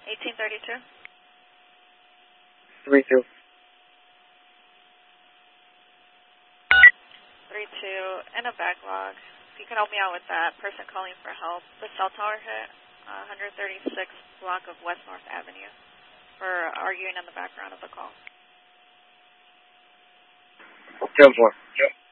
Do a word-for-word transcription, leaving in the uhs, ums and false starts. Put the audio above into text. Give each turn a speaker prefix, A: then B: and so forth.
A: eighteen thirty-two.
B: three two.
A: three two, in a backlog. If you can help me out with that person calling for help. The cell tower hit uh, one thirty-sixth block of West North Avenue. We're arguing in the background of the call.
B: ten four. Yep.